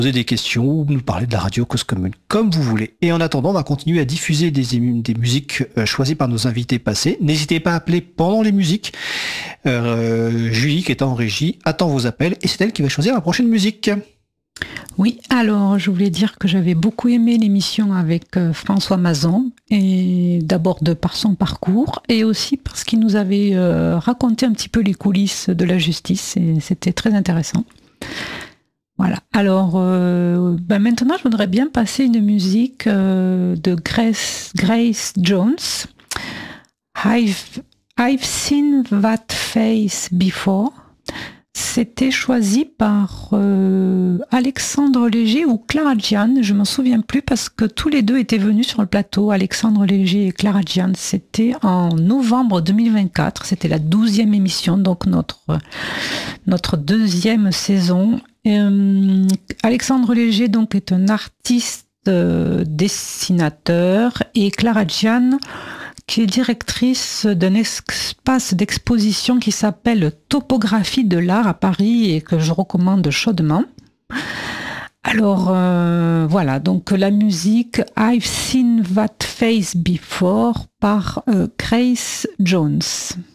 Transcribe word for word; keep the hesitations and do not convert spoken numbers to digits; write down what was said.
poser des questions ou nous parler de la radio Cause Commune, comme vous voulez. Et en attendant, on va continuer à diffuser des, des musiques euh, choisies par nos invités passés. N'hésitez pas à appeler pendant les musiques. Euh, Julie, qui est en régie, attend vos appels et c'est elle qui va choisir la prochaine musique. Oui, alors je voulais dire que j'avais beaucoup aimé l'émission avec euh, François Mazon, et d'abord de par son parcours, et aussi parce qu'il nous avait euh, raconté un petit peu les coulisses de la justice, et c'était très intéressant. Voilà, alors euh, ben maintenant je voudrais bien passer une musique euh, de Grace, Grace Jones. I've, I've seen that face before. C'était choisi par euh, Alexandre Léger ou Clara Gian, je m'en souviens plus parce que tous les deux étaient venus sur le plateau, Alexandre Léger et Clara Gian. C'était en novembre deux mille vingt-quatre, c'était la douzième émission, donc notre, notre deuxième saison. Euh, Alexandre Léger donc est un artiste euh, dessinateur et Clara Gian qui est directrice d'un espace d'exposition qui s'appelle Topographie de l'art à Paris et que je recommande chaudement. Alors euh, voilà, donc la musique I've Seen That Face Before par euh, Grace Jones.